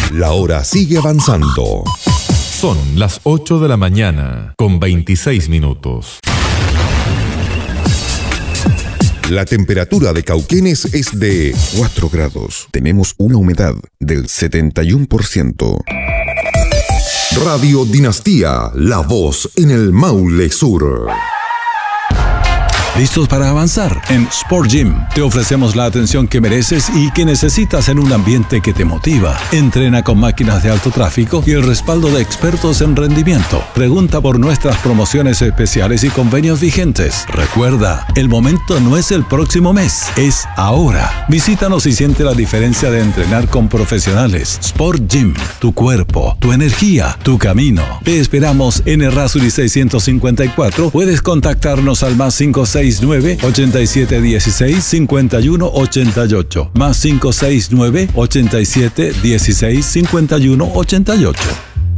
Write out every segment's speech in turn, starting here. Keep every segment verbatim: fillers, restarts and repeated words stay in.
La hora sigue avanzando. Son las ocho de la mañana con veintiséis minutos. La temperatura de Cauquenes es de cuatro grados. Tenemos una humedad del setenta y uno por ciento. Radio Dinastía, la voz en el Maule Sur. ¿Listos para avanzar? En Sport Gym te ofrecemos la atención que mereces y que necesitas en un ambiente que te motiva. Entrena con máquinas de alto tráfico y el respaldo de expertos en rendimiento. Pregunta por nuestras promociones especiales y convenios vigentes. Recuerda, el momento no es el próximo mes, es ahora. Visítanos y siente la diferencia de entrenar con profesionales. Sport Gym, tu cuerpo, tu energía, tu camino. Te esperamos en Errázuriz seiscientos cincuenta y cuatro. Puedes contactarnos al más cinco seis nueve, ochenta y siete dieciséis, cincuenta y uno ochenta y ocho, más cinco seis nueve, ochenta y siete dieciséis, cincuenta y uno ochenta y ocho.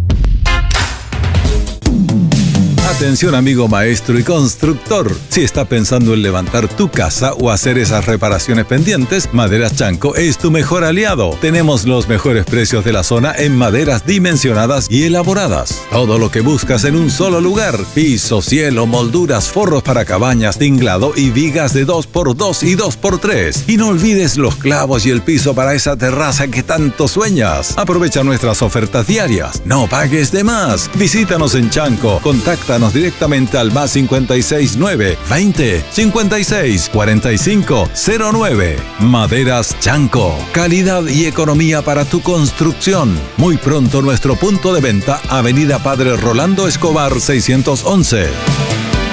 Atención amigo maestro y constructor, si está pensando en levantar tu casa o hacer esas reparaciones pendientes, Maderas Chanco es tu mejor aliado. Tenemos los mejores precios de la zona en maderas dimensionadas y elaboradas. Todo lo que buscas en un solo lugar: piso, cielo, molduras, forros para cabañas, tinglado y vigas de dos por dos y dos por tres. Y no olvides los clavos y el piso para esa terraza que tanto sueñas. Aprovecha nuestras ofertas diarias. No pagues de más. Visítanos en Chanco. Contáctanos directamente al más cincuenta y seis nueve, veinte, cincuenta y seis, cuarenta y cinco, cero nueve. Maderas Chanco. Calidad y economía para tu construcción. Muy pronto nuestro punto de venta, Avenida Padre Rolando Escobar seiscientos once.